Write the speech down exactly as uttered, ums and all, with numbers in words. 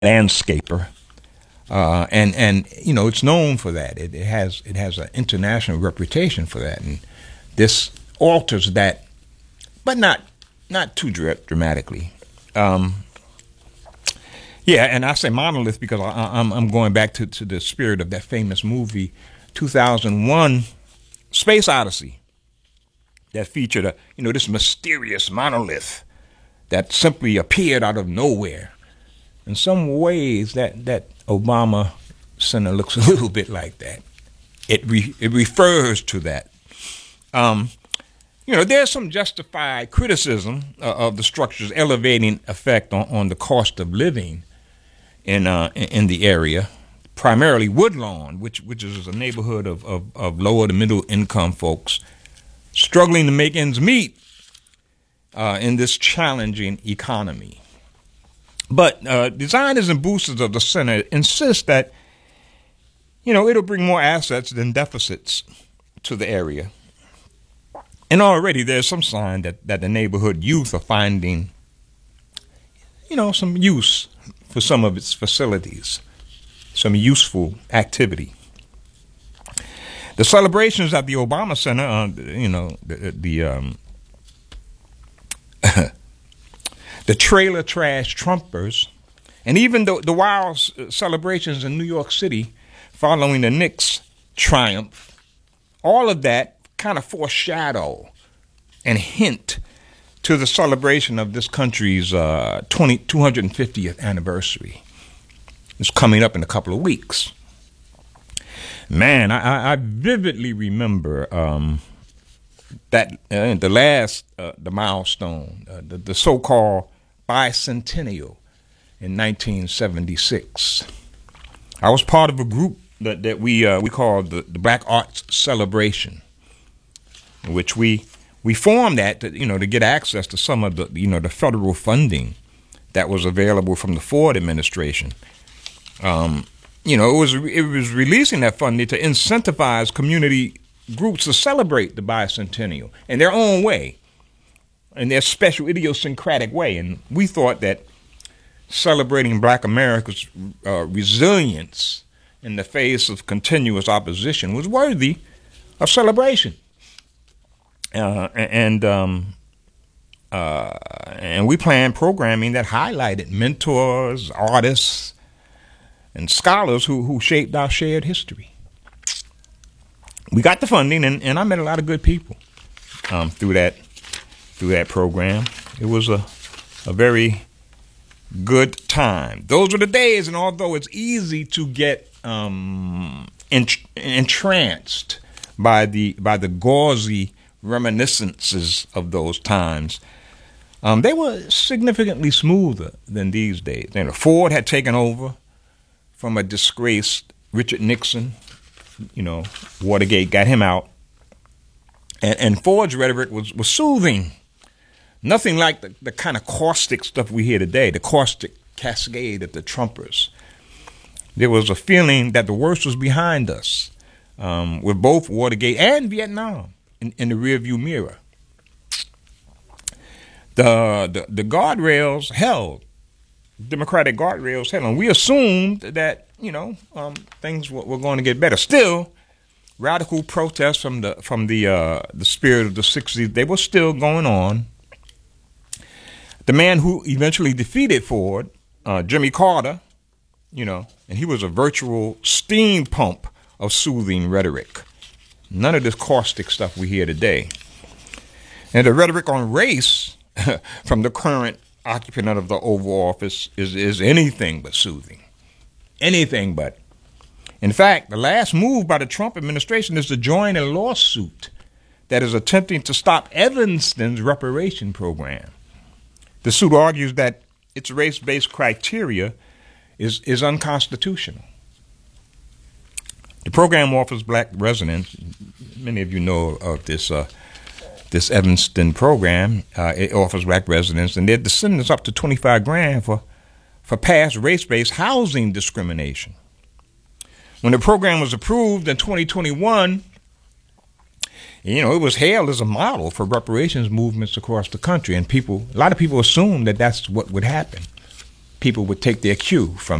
landscaper, uh, and and you know it's known for that. It, it has it has an international reputation for that, and this alters that, but not not too dra- dramatically. Um, yeah, and I say monolith because I, I'm I'm going back to, to the spirit of that famous movie, two thousand one, Space Odyssey, that featured a you know this mysterious monolith that simply appeared out of nowhere. In some ways, that, that Obama Center looks a little bit like that. It re, it refers to that. Um, you know, there's some justified criticism uh, of the structure's elevating effect on, on the cost of living in uh, in the area, primarily Woodlawn, which which is a neighborhood of, of, of lower to middle income folks struggling to make ends meet uh, in this challenging economy. But uh, designers and boosters of the center insist that, you know, it'll bring more assets than deficits to the area. And already there's some sign that, that the neighborhood youth are finding, you know, some use for some of its facilities, some useful activity. The celebrations at the Obama Center, uh, you know, the, the um, the trailer trash Trumpers, and even the, the wild celebrations in New York City following the Knicks' triumph, all of that kind of foreshadow and hint to the celebration of this country's uh, two hundred fiftieth anniversary. It's coming up in a couple of weeks. Man, I, I vividly remember um, that uh, the last, uh, the milestone, uh, the, the so-called bicentennial in nineteen seventy-six. I was part of a group that, that we uh, we called the, the Black Arts Celebration, in which we we formed that to, you know to get access to some of the you know the federal funding that was available from the Ford administration. Um, you know, it was it was releasing that funding to incentivize community groups to celebrate the bicentennial in their own way, in their special idiosyncratic way. And we thought that celebrating Black America's uh, resilience in the face of continuous opposition was worthy of celebration. Uh, and um, uh, and we planned programming that highlighted mentors, artists, and scholars who, who shaped our shared history. We got the funding, and, and I met a lot of good people um, through that through that program. It was a a very good time. Those were the days, and although it's easy to get um, ent- entranced by the by the gauzy reminiscences of those times, um, they were significantly smoother than these days. You know, Ford had taken over from a disgraced Richard Nixon. You know, Watergate got him out. And, and Ford's rhetoric was, was soothing. Nothing like the, the kind of caustic stuff we hear today, the caustic cascade of the Trumpers. There was a feeling that the worst was behind us, um, with both Watergate and Vietnam in, in the rearview mirror. The, the, the guardrails held. Democratic guardrails held, and we assumed that you know um, things were, were going to get better. Still, radical protests from the from the uh, the spirit of the sixties, they were still going on. The man who eventually defeated Ford, uh, Jimmy Carter, you know, and he was a virtual steam pump of soothing rhetoric. None of this caustic stuff we hear today. And the rhetoric on race from the current occupant of the Oval Office is, is anything but soothing. Anything but. In fact, the last move by the Trump administration is to join a lawsuit that is attempting to stop Evanston's reparation program. The suit argues that its race-based criteria is, is unconstitutional. The program offers Black residents, many of you know of this uh, This Evanston program, uh, it offers Black residents and their descendants up to twenty-five grand for, for past race-based housing discrimination. When the program was approved in twenty twenty-one, you know, it was hailed as a model for reparations movements across the country, and people, a lot of people assumed that that's what would happen. people would take their cue from